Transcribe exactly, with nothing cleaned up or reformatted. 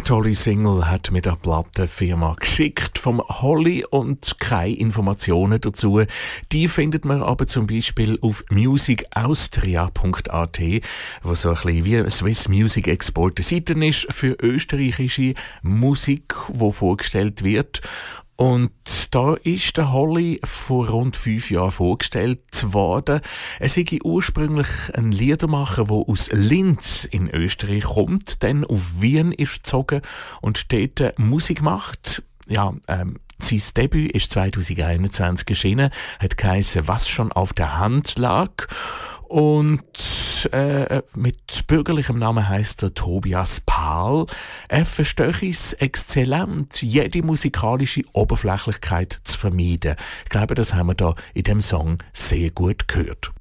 tolle Single hat mir der Plattenfirma geschickt vom Holly und keine Informationen dazu. Die findet man aber zum Beispiel auf music austria punkt a t, wo so ein bisschen wie Swiss Music Export eine Seite ist für österreichische Musik, die vorgestellt wird. Und da ist der Holly vor rund fünf Jahren vorgestellt worden. Er sei ursprünglich ein Liedermacher, der aus Linz in Österreich kommt, dann auf Wien ist gezogen und dort Musik macht. Ja, ähm, sein Debüt ist zwanzig einundzwanzig erschienen, hat geheissen «Was schon auf der Hand lag». Und äh, mit bürgerlichem Namen heißt er Tobias Pahl. Er versteht es exzellent, jede musikalische Oberflächlichkeit zu vermeiden. Ich glaube, das haben wir da in dem Song sehr gut gehört.